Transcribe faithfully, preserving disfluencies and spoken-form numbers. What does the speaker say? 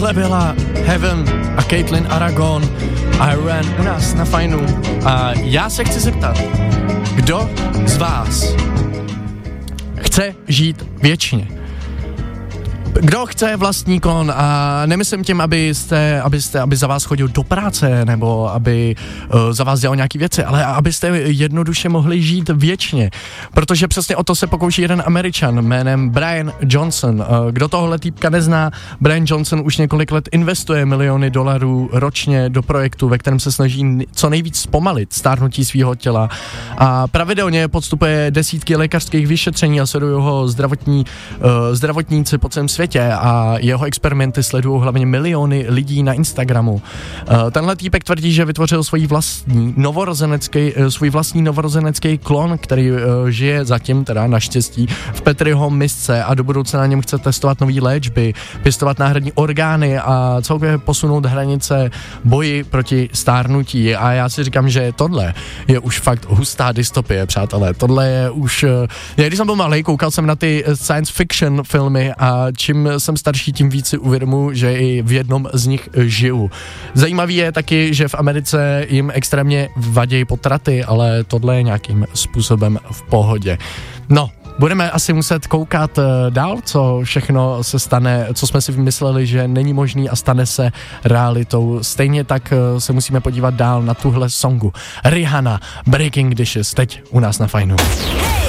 Tohle byla Heaven a Caitlin Aragon a Ran u nás na Fajnu. A já se chci zeptat, kdo z vás chce žít věčně? Kdo chce vlastní kon a nemyslím tím, abyste, abyste, aby za vás chodil do práce nebo aby uh, za vás dělal nějaký věci, ale abyste jednoduše mohli žít věčně, protože přesně o to se pokouší jeden Američan jménem Brian Johnson. Uh, kdo tohle týpka nezná, Brian Johnson už několik let investuje miliony dolarů ročně do projektu, ve kterém se snaží co nejvíc zpomalit stárnutí svého těla a pravidelně podstupuje desítky lékařských vyšetření a sledují ho zdravotní, uh, zdravotníci po celém světě a jeho experimenty sledují hlavně miliony lidí na Instagramu. Uh, tenhle týpek tvrdí, že vytvořil svůj vlastní novorozenecký, uh, svůj vlastní novorozenecký klon, který uh, žije zatím teda naštěstí v Petriho misce a do budoucna na něm chce testovat nový léčby, pěstovat náhradní orgány a celkově posunout hranice boji proti stárnutí. A já si říkám, že tohle je už fakt hustá dystopie, přátelé. Tohle je už... Uh, já když jsem byl malej, koukal jsem na ty science fiction filmy a čím jsem starší, tím víc si uvědomuji, že i v jednom z nich žiju. Zajímavý je taky, že v Americe jim extrémně vadějí potraty, ale tohle je nějakým způsobem v pohodě. No, budeme asi muset koukat dál, co všechno se stane, co jsme si vymysleli, že není možný a stane se realitou. Stejně tak se musíme podívat dál na tuhle songu. Rihanna, Breaking Dishes, teď u nás na Fajnu.